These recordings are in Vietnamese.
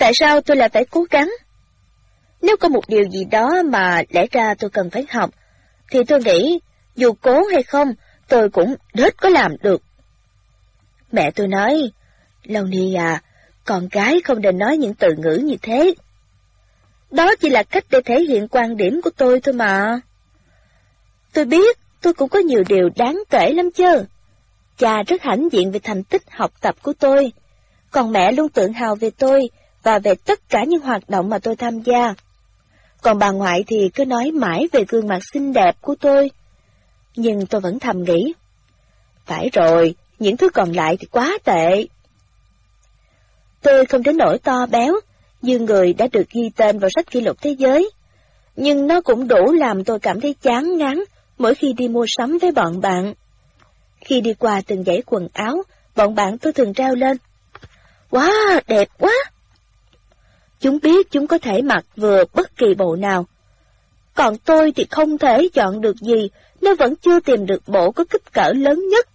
Tại sao tôi lại phải cố gắng? Nếu có một điều gì đó mà lẽ ra tôi cần phải học, thì tôi nghĩ, dù cố hay không, tôi cũng rất có làm được. Mẹ tôi nói, Lonnie à, con gái không nên nói những từ ngữ như thế. Đó chỉ là cách để thể hiện quan điểm của tôi thôi mà. Tôi biết, tôi cũng có nhiều điều đáng kể lắm chứ. Cha rất hãnh diện về thành tích học tập của tôi, còn mẹ luôn tự hào về tôi và về tất cả những hoạt động mà tôi tham gia. Còn bà ngoại thì cứ nói mãi về gương mặt xinh đẹp của tôi. Nhưng tôi vẫn thầm nghĩ, phải rồi, những thứ còn lại thì quá tệ. Tôi không đến nỗi to béo, như người đã được ghi tên vào sách kỷ lục thế giới. Nhưng nó cũng đủ làm tôi cảm thấy chán ngán mỗi khi đi mua sắm với bọn bạn. Khi đi qua từng dãy quần áo, bọn bạn tôi thường reo lên, wow, đẹp quá! Chúng biết chúng có thể mặc vừa bất kỳ bộ nào. Còn tôi thì không thể chọn được gì nếu vẫn chưa tìm được bộ có kích cỡ lớn nhất.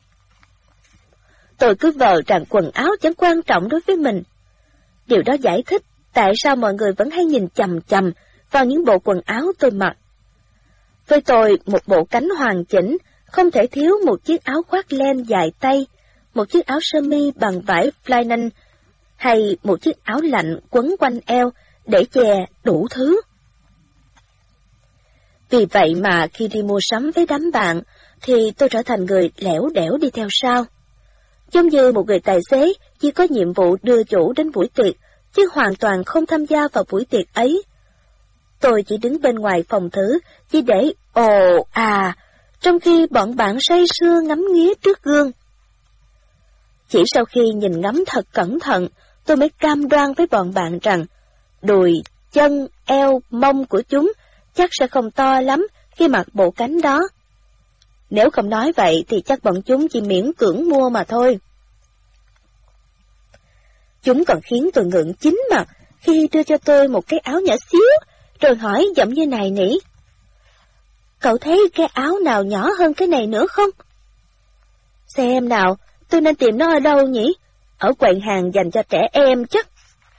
Tôi cứ vờ rằng quần áo chẳng quan trọng đối với mình. Điều đó giải thích tại sao mọi người vẫn hay nhìn chằm chằm vào những bộ quần áo tôi mặc. Với tôi, một bộ cánh hoàn chỉnh, không thể thiếu một chiếc áo khoác len dài tay, một chiếc áo sơ mi bằng vải flannel, hay một chiếc áo lạnh quấn quanh eo để che đủ thứ. Vì vậy mà khi đi mua sắm với đám bạn, thì tôi trở thành người lẻo đẻo đi theo sau. Giống như một người tài xế chỉ có nhiệm vụ đưa chủ đến buổi tiệc, chứ hoàn toàn không tham gia vào buổi tiệc ấy. Tôi chỉ đứng bên ngoài phòng thử, chỉ để ồ à, trong khi bọn bạn say sưa ngắm nghía trước gương. Chỉ sau khi nhìn ngắm thật cẩn thận, tôi mới cam đoan với bọn bạn rằng đùi, chân, eo, mông của chúng chắc sẽ không to lắm khi mặc bộ cánh đó. Nếu không nói vậy thì chắc bọn chúng chỉ miễn cưỡng mua mà thôi. Chúng còn khiến tôi ngượng chín mặt khi đưa cho tôi một cái áo nhỏ xíu, rồi hỏi giọng như này nỉ, cậu thấy cái áo nào nhỏ hơn cái này nữa không? Xem nào, tôi nên tìm nó ở đâu nhỉ? Ở quầy hàng dành cho trẻ em chắc.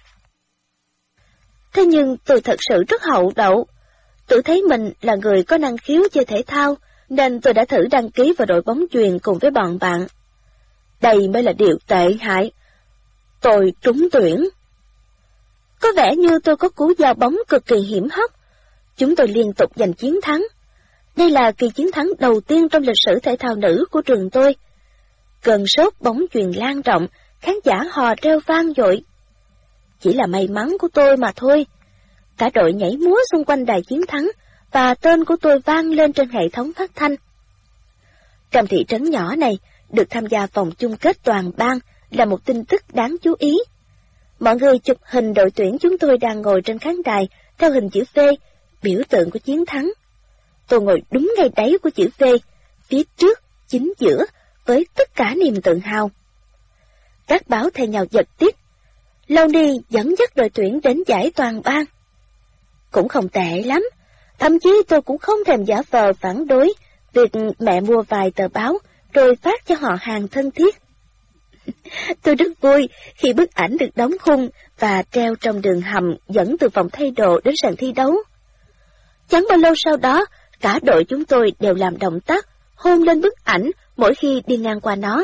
Thế nhưng tôi thật sự rất hậu đậu. Tự thấy mình là người có năng khiếu chơi thể thao, nên tôi đã thử đăng ký vào đội bóng chuyền cùng với bọn bạn. Đây mới là điều tệ hại. Tôi trúng tuyển. Có vẻ như tôi có cú giao bóng cực kỳ hiểm hóc. Chúng tôi liên tục giành chiến thắng. Đây là kỳ chiến thắng đầu tiên trong lịch sử thể thao nữ của trường tôi. Cơn sốt bóng chuyền lan rộng, khán giả hò reo vang dội. Chỉ là may mắn của tôi mà thôi. Cả đội nhảy múa xung quanh đài chiến thắng, và tên của tôi vang lên trên hệ thống phát thanh. Trong thị trấn nhỏ này, được tham gia vòng chung kết toàn bang là một tin tức đáng chú ý. Mọi người chụp hình đội tuyển chúng tôi đang ngồi trên khán đài theo hình chữ V, biểu tượng của chiến thắng. Tôi ngồi đúng ngay đáy của chữ V, phía trước, chính giữa, với tất cả niềm tự hào. Các báo thay nhau giật tít. Lonnie dẫn dắt đội tuyển đến giải toàn bang. Cũng không tệ lắm, thậm chí tôi cũng không thèm giả vờ phản đối việc mẹ mua vài tờ báo rồi phát cho họ hàng thân thiết. Tôi rất vui khi bức ảnh được đóng khung và treo trong đường hầm dẫn từ phòng thay đồ đến sàn thi đấu. Chẳng bao lâu sau đó, cả đội chúng tôi đều làm động tác hôn lên bức ảnh mỗi khi đi ngang qua nó.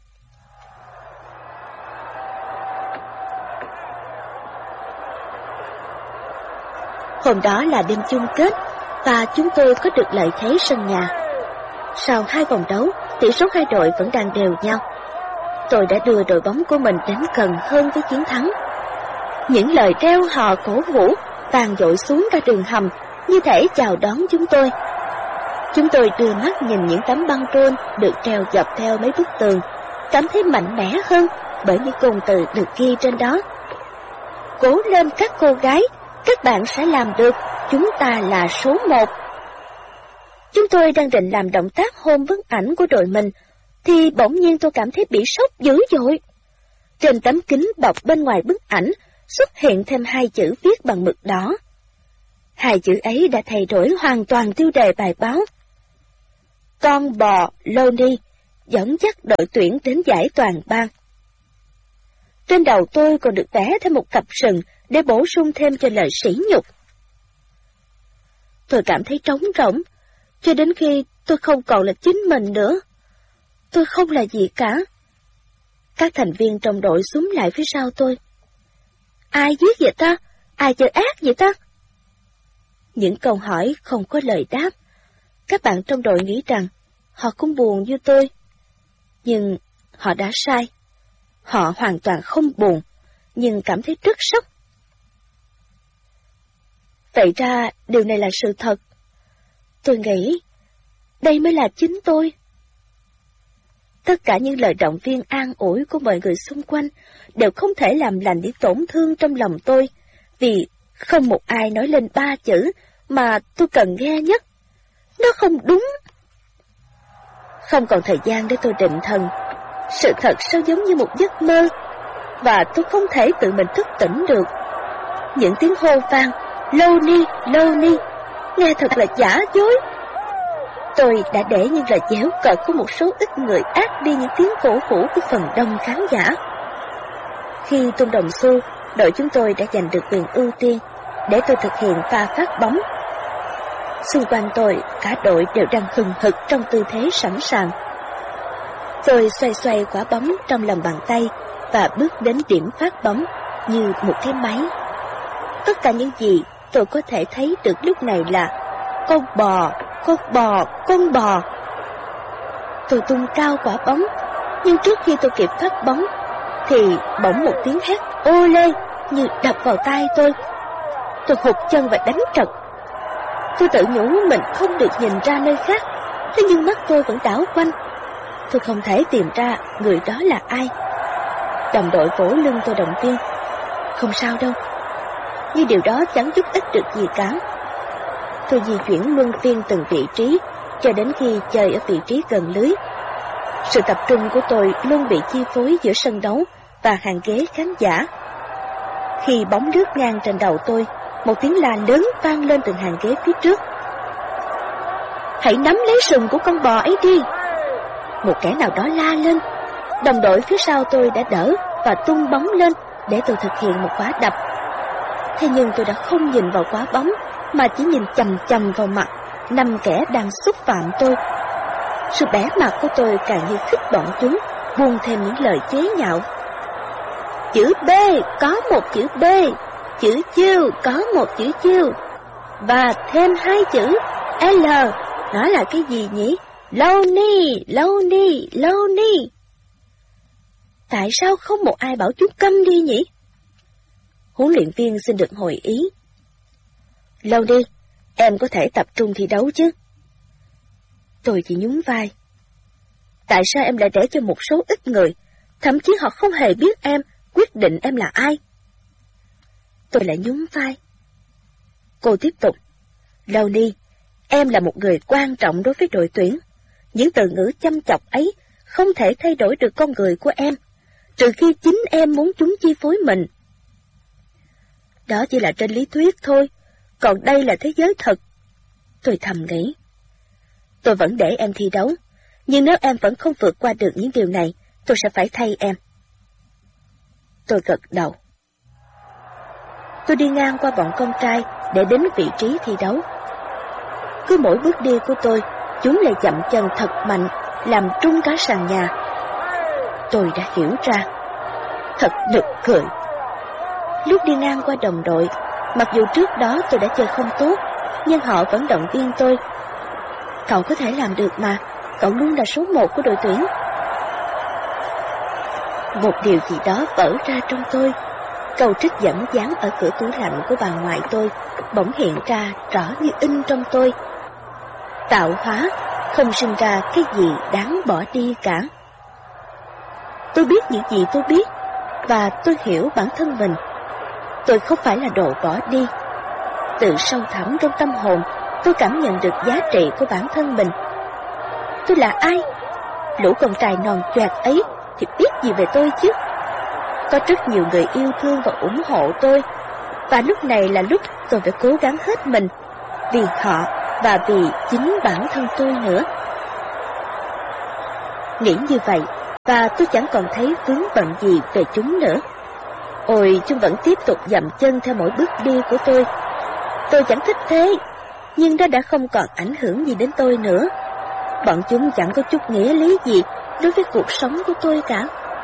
Hôm đó là đêm chung kết và chúng tôi có được lợi thế sân nhà. Sau 2 vòng đấu, tỷ số hai đội vẫn đang đều nhau. Tôi đã đưa đội bóng của mình đến gần hơn với chiến thắng. Những lời reo hò cổ vũ vang dội xuống cả đường hầm, như thể chào đón chúng tôi. Chúng tôi đưa mắt nhìn những tấm băng rôn được treo dọc theo mấy bức tường, cảm thấy mạnh mẽ hơn bởi những cụm từ được ghi trên đó. Cố lên các cô gái, các bạn sẽ làm được, chúng ta là số 1. Chúng tôi đang định làm động tác hôn bức ảnh của đội mình, thì bỗng nhiên tôi cảm thấy bị sốc dữ dội. Trên tấm kính bọc bên ngoài bức ảnh xuất hiện thêm 2 chữ viết bằng mực đỏ. 2 chữ ấy đã thay đổi hoàn toàn tiêu đề bài báo. Con bò Lonnie dẫn dắt đội tuyển đến giải toàn bang. Trên đầu tôi còn được vẽ thêm một cặp sừng để bổ sung thêm cho lời sỉ nhục. Tôi cảm thấy trống rỗng, cho đến khi tôi không còn là chính mình nữa. Tôi không là gì cả. Các thành viên trong đội xúm lại phía sau tôi. Ai giết vậy ta? Ai chơi ác vậy ta? Những câu hỏi không có lời đáp. Các bạn trong đội nghĩ rằng họ cũng buồn như tôi. Nhưng họ đã sai. Họ hoàn toàn không buồn, nhưng cảm thấy rất sốc. Vậy ra điều này là sự thật. Tôi nghĩ đây mới là chính tôi. Tất cả những lời động viên an ủi của mọi người xung quanh đều không thể làm lành những tổn thương trong lòng tôi, vì không một ai nói lên 3 chữ mà tôi cần nghe nhất. Nó không đúng. Không còn thời gian để tôi định thần. Sự thật sao giống như một giấc mơ, và tôi không thể tự mình thức tỉnh được. Những tiếng hô vang, lâu ni, nghe thật là giả dối. Tôi đã để những lời giễu cợt của một số ít người át đi những tiếng cổ vũ của phần đông khán giả. Khi tung đồng xu, đội chúng tôi đã giành được quyền ưu tiên để tôi thực hiện pha phát bóng. Xung quanh tôi, cả đội đều đang hừng hực trong tư thế sẵn sàng. Tôi xoay quả bóng trong lòng bàn tay và bước đến điểm phát bóng như một cái máy. Tất cả những gì tôi có thể thấy được lúc này là con bò. Tôi tung cao quả bóng, nhưng trước khi tôi kịp phát bóng thì bỗng một tiếng hét ô lê như đập vào tai tôi. Tôi hụt chân và đánh trật. Tôi tự nhủ mình không được nhìn ra nơi khác, thế nhưng mắt tôi vẫn đảo quanh. Tôi không thể tìm ra người đó là ai. Đồng đội vỗ lưng tôi động viên. Không sao đâu. Nhưng điều đó chẳng giúp ích được gì cả. Tôi di chuyển luân phiên từng vị trí cho đến khi chơi ở vị trí gần lưới. Sự tập trung của tôi luôn bị chi phối giữa sân đấu và hàng ghế khán giả. Khi bóng lướt ngang trên đầu tôi, một tiếng la lớn vang lên từ hàng ghế phía trước. Hãy nắm lấy sừng của con bò ấy đi. Một kẻ nào đó la lên. Đồng đội phía sau tôi đã đỡ và tung bóng lên để tôi thực hiện một quả đập. Thế nhưng tôi đã không nhìn vào quả bóng mà chỉ nhìn chằm chằm vào mặt 5 kẻ đang xúc phạm tôi. Sự bẽ mặt của tôi càng như khích bọn chúng buông thêm những lời chế nhạo. Chữ B có một chữ B, chữ chiêu có một chữ chiêu, và thêm 2 chữ L. Nó là cái gì nhỉ? Lâu ni. Tại sao không một ai bảo chúng câm đi nhỉ? Huấn luyện viên xin được hội ý. Lâu đi, em có thể tập trung thi đấu chứ? Tôi chỉ nhún vai. Tại sao em lại để cho một số ít người, thậm chí họ không hề biết em, quyết định em là ai? Tôi lại nhún vai. Cô tiếp tục. Lâu đi, em là một người quan trọng đối với đội tuyển. Những từ ngữ chăm chọc ấy không thể thay đổi được con người của em, trừ khi chính em muốn chúng chi phối mình. Đó chỉ là trên lý thuyết thôi, còn đây là thế giới thật. Tôi thầm nghĩ. Tôi vẫn để em thi đấu, nhưng nếu em vẫn không vượt qua được những điều này, tôi sẽ phải thay em. Tôi gật đầu. Tôi đi ngang qua bọn con trai để đến vị trí thi đấu. Cứ mỗi bước đi của tôi, chúng lại dậm chân thật mạnh, làm rung cả sàn nhà. Tôi đã hiểu ra. Thật nực cười. Lúc đi ngang qua đồng đội, mặc dù trước đó tôi đã chơi không tốt, nhưng họ vẫn động viên tôi. Cậu có thể làm được mà, cậu luôn là số 1 của đội tuyển. Một điều gì đó vỡ ra trong tôi. Câu trích dẫn dán ở cửa tủ lạnh của bà ngoại tôi bỗng hiện ra rõ như in trong tôi. Tạo hóa không sinh ra cái gì đáng bỏ đi cả. Tôi biết những gì tôi biết, và tôi hiểu bản thân mình. Tôi không phải là đồ bỏ đi. Từ sâu thẳm trong tâm hồn, tôi cảm nhận được giá trị của bản thân mình. Tôi là ai? Lũ con trai non choạc ấy thì biết gì về tôi chứ? Có rất nhiều người yêu thương và ủng hộ tôi, và lúc này là lúc tôi phải cố gắng hết mình, vì họ và vì chính bản thân tôi nữa. Nghĩ như vậy, và tôi chẳng còn thấy vướng bận gì về chúng nữa. Ôi, chúng vẫn tiếp tục dậm chân theo mỗi bước đi của tôi. Tôi chẳng thích thế, nhưng đó đã không còn ảnh hưởng gì đến tôi nữa. Bọn chúng chẳng có chút nghĩa lý gì đối với cuộc sống của tôi cả.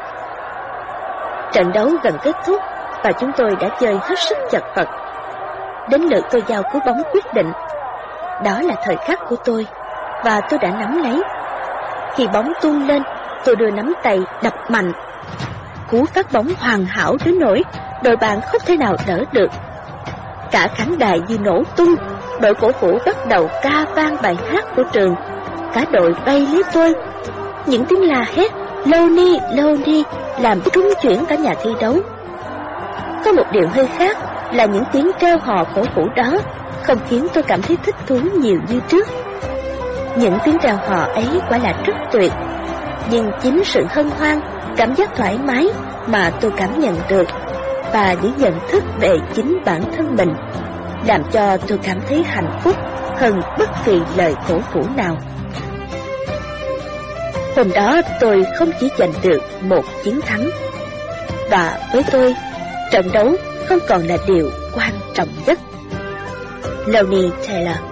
Trận đấu gần kết thúc và chúng tôi đã chơi hết sức chật vật. Đến lượt tôi giao cú bóng quyết định. Đó là thời khắc của tôi, và tôi đã nắm lấy. Khi bóng tung lên, tôi đưa nắm tay đập mạnh. Cú phát bóng hoàn hảo đến nỗi đội bạn không thể nào đỡ được. Cả khán đài như nổ tung, đội cổ vũ bắt đầu ca vang bài hát của trường. Cả đội bay lấy tôi. Những tiếng la hét Lonnie, Lonnie làm rung chuyển cả nhà thi đấu. Có một điều hơi khác là những tiếng reo hò cổ vũ đó không khiến tôi cảm thấy thích thú nhiều như trước. Những tiếng reo hò ấy quả là rất tuyệt, nhưng chính sự hân hoan, cảm giác thoải mái mà tôi cảm nhận được và những nhận thức về chính bản thân mình làm cho tôi cảm thấy hạnh phúc hơn bất kỳ lời cổ vũ nào. Hôm đó tôi không chỉ giành được một chiến thắng, và với tôi, trận đấu không còn là điều quan trọng nhất. Lonnie Taylor.